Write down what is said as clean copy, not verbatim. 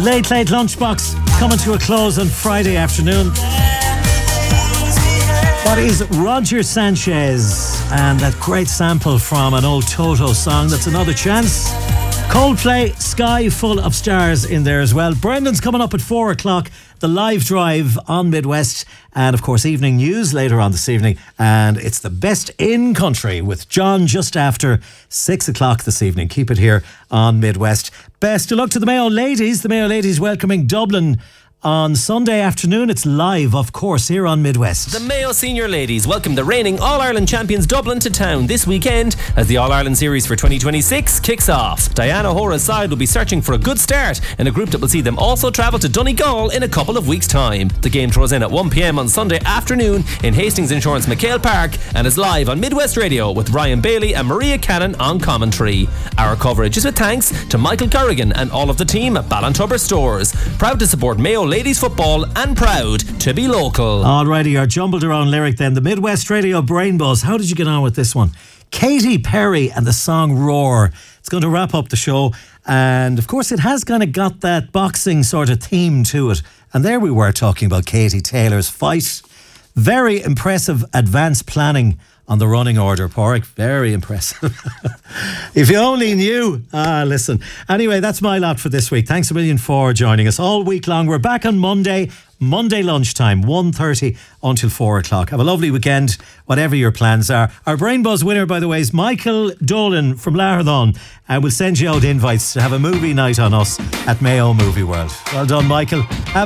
Late Lunchbox coming to a close on Friday afternoon. That is Roger Sanchez and that great sample from an old Toto song. That's Another Chance. Coldplay, Sky Full of Stars in there as well. Brendan's coming up at 4 o'clock. The live drive on Midwest, and of course evening news later on this evening, and it's the best in country with John just after 6 o'clock this evening. Keep it here on Midwest. Best of luck to the Mayo ladies. The Mayo ladies welcoming Dublin on Sunday afternoon. It's live, of course, here on Midwest. The Mayo Senior Ladies welcome the reigning All-Ireland champions Dublin to town this weekend as the All-Ireland Series for 2026 kicks off. Diana O'Hora's side will be searching for a good start in a group that will see them also travel to Donegal in a couple of weeks' time. The game throws in at 1 p.m. on Sunday afternoon in Hastings Insurance McHale Park and is live on Midwest Radio with Ryan Bailey and Maria Cannon on commentary. Our coverage is with thanks to Michael Corrigan and all of the team at Ballantubber Stores. Proud to support Mayo ladies football and proud to be local. Alrighty, our jumbled around lyric then. The Midwest Radio Brain Buzz. How did you get on with this one? Katy Perry and the song Roar. It's going to wrap up the show, and of course it has kind of got that boxing sort of theme to it. And there we were talking about Katie Taylor's fight. Very impressive advanced planning on the running order, Porrick. Very impressive. If you only knew. Listen. Anyway, that's my lot for this week. Thanks a million for joining us all week long. We're back on Monday lunchtime, 1:30 until 4 o'clock. Have a lovely weekend, whatever your plans are. Our Brain Buzz winner, by the way, is Michael Dolan from Lahardon. And we'll send you out invites to have a movie night on us at Mayo Movie World. Well done, Michael. Have